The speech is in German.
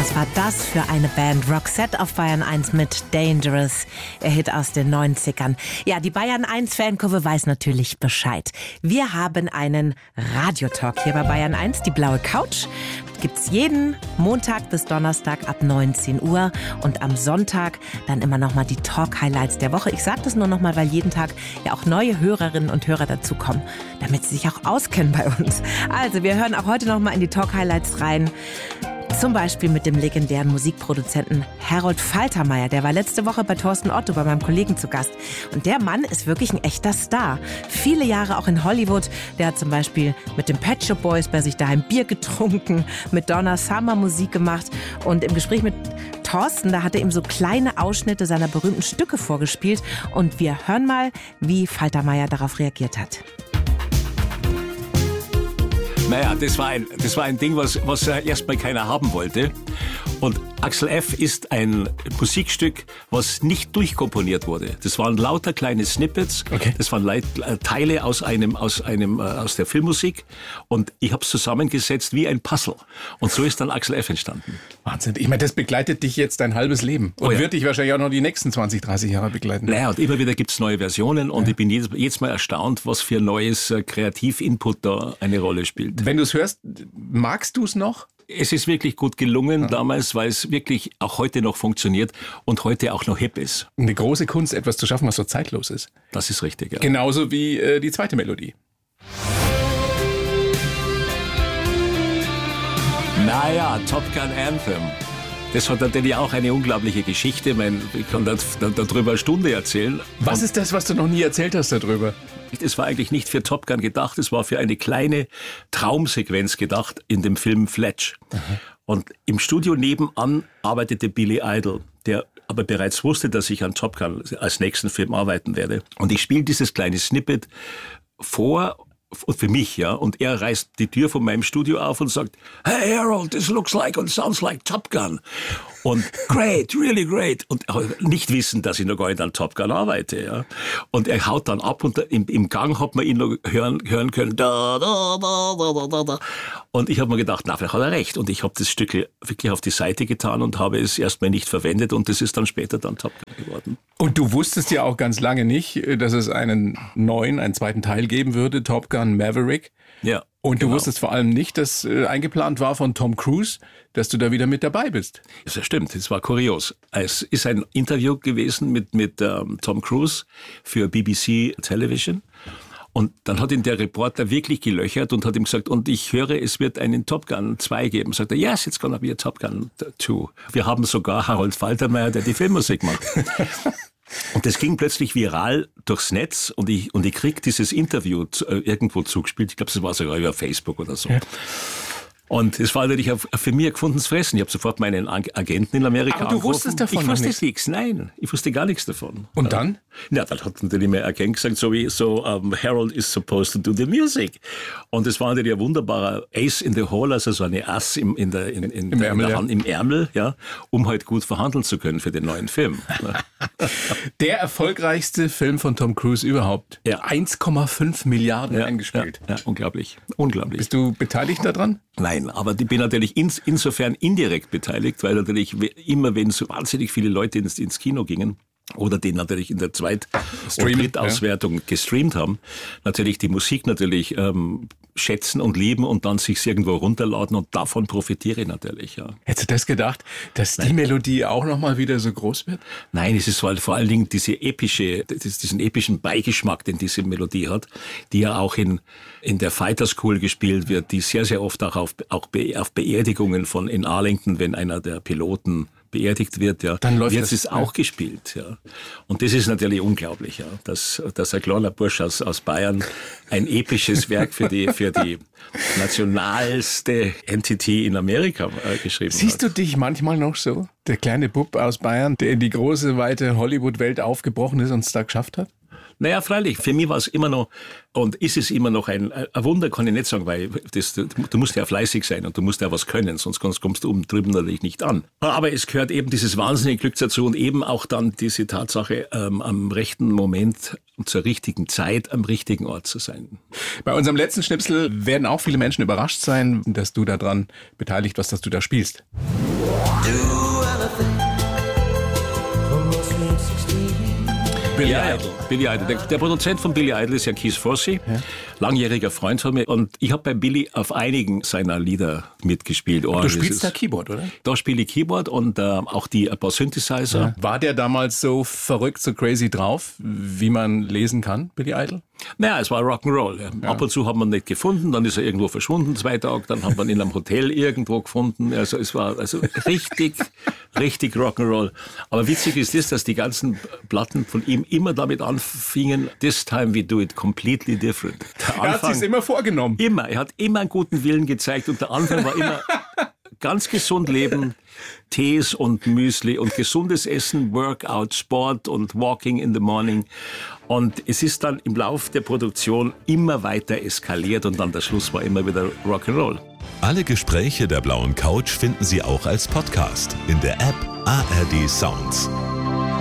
Was war das für eine Band? Roxette auf Bayern 1 mit Dangerous, der Hit aus den 90ern. Ja, die Bayern 1 Fankurve weiß natürlich Bescheid. Wir haben einen Radiotalk hier bei Bayern 1, die blaue Couch. Gibt's jeden Montag bis Donnerstag ab 19 Uhr und am Sonntag dann immer noch mal die Talk-Highlights der Woche. Ich sage das nur noch mal, weil jeden Tag ja auch neue Hörerinnen und Hörer dazukommen, damit sie sich auch auskennen bei uns. Also, wir hören auch heute noch mal in die Talk-Highlights rein. Zum Beispiel mit dem legendären Musikproduzenten Harold Faltermeier. Der war letzte Woche bei Thorsten Otto, bei meinem Kollegen, zu Gast. Und der Mann ist wirklich ein echter Star. Viele Jahre auch in Hollywood. Der hat zum Beispiel mit den Pet Shop Boys bei sich daheim Bier getrunken, mit Donna Summer Musik gemacht. Und im Gespräch mit Thorsten, da hat er ihm so kleine Ausschnitte seiner berühmten Stücke vorgespielt. Und wir hören mal, wie Faltermeier darauf reagiert hat. Naja, das war ein Ding, was erstmal keiner haben wollte. Und Axel F. ist ein Musikstück, was nicht durchkomponiert wurde. Das waren lauter kleine Snippets. Okay. Das waren Teile aus der Filmmusik. Und ich habe es zusammengesetzt wie ein Puzzle. Und so ist dann Axel F. entstanden. Wahnsinn. Ich meine, das begleitet dich jetzt dein halbes Leben. Und wird dich wahrscheinlich auch noch die nächsten 20, 30 Jahre begleiten. Naja, und immer wieder gibt's neue Versionen. Und ich bin jedes Mal erstaunt, was für neues Kreativinput da eine Rolle spielt. Wenn du es hörst, magst du es noch? Es ist wirklich gut gelungen damals, weil es wirklich auch heute noch funktioniert und heute auch noch hip ist. Eine große Kunst, etwas zu schaffen, was so zeitlos ist. Das ist richtig, ja. Genauso wie die zweite Melodie. Naja, Top Gun Anthem. Das hat natürlich auch eine unglaubliche Geschichte. Ich kann darüber eine Stunde erzählen. Was ist das, was du noch nie erzählt hast darüber? Es war eigentlich nicht für Top Gun gedacht, es war für eine kleine Traumsequenz gedacht in dem Film Fletch. Aha. Und im Studio nebenan arbeitete Billy Idol, der aber bereits wusste, dass ich an Top Gun als nächsten Film arbeiten werde. Und ich spiele dieses kleine Snippet vor, für mich, ja, und er reißt die Tür von meinem Studio auf und sagt, "Hey Harold, this looks like and sounds like Top Gun." Und great, really great. Und nicht wissen, dass ich noch gar nicht an Top Gun arbeite, ja. Und er haut dann ab und im Gang hat man ihn noch hören können. Da, da, da, da, da, da. Und ich habe mir gedacht, na, vielleicht hat er recht. Und ich habe das Stück wirklich auf die Seite getan und habe es erstmal nicht verwendet. Und das ist dann später dann Top Gun geworden. Und du wusstest ja auch ganz lange nicht, dass es einen zweiten Teil geben würde, Top Gun Maverick. Ja. Und du wusstest vor allem nicht, dass eingeplant war von Tom Cruise, dass du da wieder mit dabei bist. Das stimmt, das war kurios. Es ist ein Interview gewesen mit Tom Cruise für BBC Television. Und dann hat ihn der Reporter wirklich gelöchert und hat ihm gesagt, und ich höre, es wird einen Top Gun 2 geben. Sagt er, yes, it's gonna be a Top Gun 2. Wir haben sogar Harold Faltermeier, der die Filmmusik macht. Und das ging plötzlich viral durchs Netz und ich krieg dieses Interview irgendwo zugespielt. Ich glaube, das war sogar über Facebook oder so. Ja. Und es war natürlich für mich ein gefundenes Fressen. Ich habe sofort meinen Agenten in Amerika angerufen. Aber du wusstest davon Ich wusste nichts, nein. Ich wusste gar nichts davon. Und dann? Ja, dann hat natürlich mein Agent gesagt, Harold is supposed to do the music. Und es war natürlich ein wunderbarer Ace in the Hole, also so eine Ass im Ärmel, ja, um halt gut verhandeln zu können für den neuen Film. Der erfolgreichste Film von Tom Cruise überhaupt. Ja. 1,5 Milliarden eingespielt. Ja, unglaublich. Unglaublich. Bist du beteiligt daran? Nein, aber ich bin natürlich insofern indirekt beteiligt, weil natürlich immer, wenn so wahnsinnig viele Leute ins Kino gingen oder den natürlich in der Zweit- und Drittauswertung gestreamt haben, natürlich die Musik natürlich schätzen und lieben und dann sich irgendwo runterladen und davon profitiere ich natürlich. Ja. Hättest du das gedacht, dass die Melodie auch nochmal wieder so groß wird? Nein, es ist vor allen Dingen diesen epischen Beigeschmack, den diese Melodie hat, die ja auch in der Fighter School gespielt wird, die sehr, sehr oft auch auf Beerdigungen in Arlington, wenn einer der Piloten beerdigt wird, ja, dann läuft wird es auch gespielt, ja. Und das ist natürlich unglaublich, ja, dass ein kleiner Bursch aus Bayern ein episches Werk für die nationalste Entity in Amerika geschrieben hat. Siehst du dich manchmal noch so? Der kleine Bub aus Bayern, der in die große, weite Hollywood-Welt aufgebrochen ist und es da geschafft hat? Naja, freilich, für mich war es immer noch und ist es immer noch ein Wunder, kann ich nicht sagen, weil du musst ja fleißig sein und du musst ja was können, sonst kommst du oben drüben natürlich nicht an. Aber es gehört eben dieses wahnsinnige Glück dazu und eben auch dann diese Tatsache, am rechten Moment und zur richtigen Zeit am richtigen Ort zu sein. Bei unserem letzten Schnipsel werden auch viele Menschen überrascht sein, dass du daran beteiligt warst, dass du da spielst. Billy Idol. Der Produzent von Billy Idol ist ja Keith Fossey, langjähriger Freund von mir. Und ich habe bei Billy auf einigen seiner Lieder mitgespielt. Du spielst da Keyboard, oder? Da spiele ich Keyboard und auch ein paar Synthesizer. Ja. War der damals so verrückt, so crazy drauf, wie man lesen kann, Billy Idol? Naja, es war Rock'n'Roll. Ja. Ab und zu haben wir ihn nicht gefunden, dann ist er irgendwo verschwunden, 2 Tage, dann haben wir ihn in einem Hotel irgendwo gefunden. Also es war richtig Rock'n'Roll. Aber witzig ist das, dass die ganzen Platten von ihm immer damit anfingen, this time we do it completely different. Er hat sich's immer vorgenommen. Immer. Er hat immer einen guten Willen gezeigt und der Anfang war immer ganz gesund leben, Tees und Müsli und gesundes Essen, Workout, Sport und Walking in the morning. Und es ist dann im Lauf der Produktion immer weiter eskaliert und dann der Schluss war immer wieder Rock'n'Roll. Alle Gespräche der Blauen Couch finden Sie auch als Podcast in der App ARD Sounds.